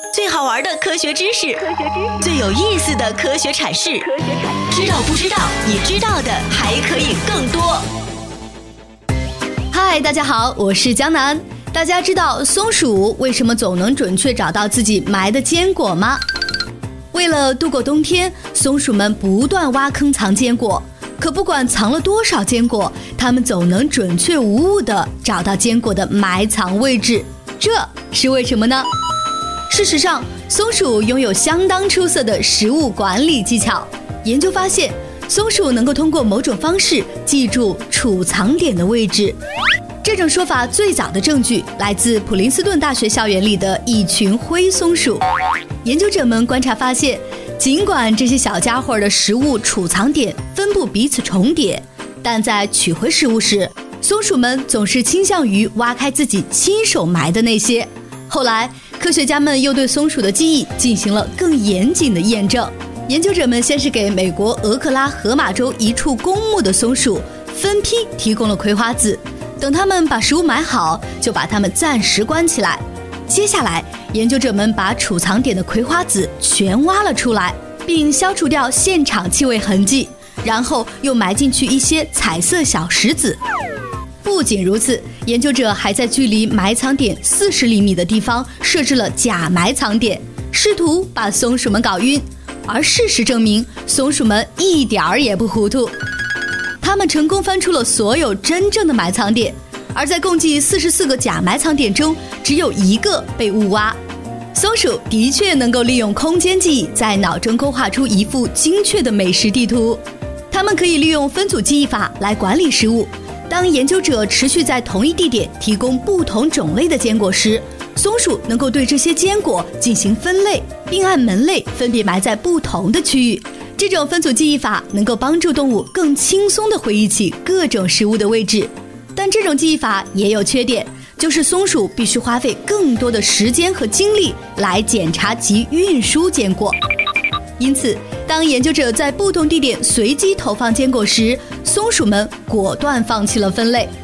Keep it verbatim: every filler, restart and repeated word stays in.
最好玩的科学知识，最有意思的科学阐释，知道不知道？你知道的还可以更多。 嗨，大家好，我是江南。大家知道松鼠为什么总能准确找到自己埋的坚果吗？为了度过冬天，松鼠们不断挖坑藏坚果，可不管藏了多少坚果，它们总能准确无误地找到坚果的埋藏位置。这是为什么呢？事实上，松鼠拥有相当出色的食物管理技巧。研究发现，松鼠能够通过某种方式记住储藏点的位置。这种说法最早的证据来自普林斯顿大学校园里的一群灰松鼠。研究者们观察发现，尽管这些小家伙的食物储藏点分布彼此重叠，但在取回食物时，松鼠们总是倾向于挖开自己亲手埋的那些。后来，科学家们又对松鼠的记忆进行了更严谨的验证。研究者们先是给美国俄克拉荷马州一处公墓的松鼠分批提供了葵花籽，等它们把食物埋好，就把它们暂时关起来。接下来，研究者们把储藏点的葵花籽全挖了出来，并消除掉现场气味痕迹，然后又埋进去一些彩色小石子。不仅如此，研究者还在距离埋藏点四十厘米的地方设置了假埋藏点，试图把松鼠们搞晕。而事实证明，松鼠们一点儿也不糊涂，他们成功翻出了所有真正的埋藏点，而在共计四十四个假埋藏点中，只有一个被误挖。松鼠的确能够利用空间记忆，在脑中勾画出一幅精确的美食地图。它们可以利用分组记忆法来管理食物。当研究者持续在同一地点提供不同种类的坚果时，松鼠能够对这些坚果进行分类，并按门类分别埋在不同的区域。这种分组记忆法能够帮助动物更轻松地回忆起各种食物的位置。但这种记忆法也有缺点，就是松鼠必须花费更多的时间和精力来检查及运输坚果。因此，当研究者在不同地点随机投放坚果时，松鼠们果断放弃了分类，